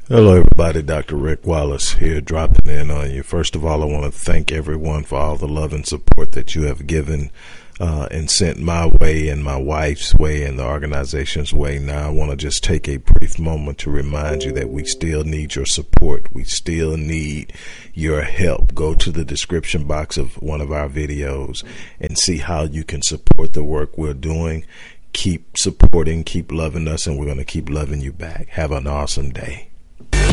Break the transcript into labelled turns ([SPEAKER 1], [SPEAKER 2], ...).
[SPEAKER 1] Hello, everybody. Dr. Rick Wallace here, dropping in on you. First of all, I want to thank everyone for all the love and support that you have given and sent my way and my wife's way and the organization's way. Now, I want to just take a brief moment to remind you that we still need your support. We still need your help. Go to the description box of one of our videos and see how you can support the work we're doing. Keep supporting, keep loving us, and we're going to keep loving you back. Have an awesome day.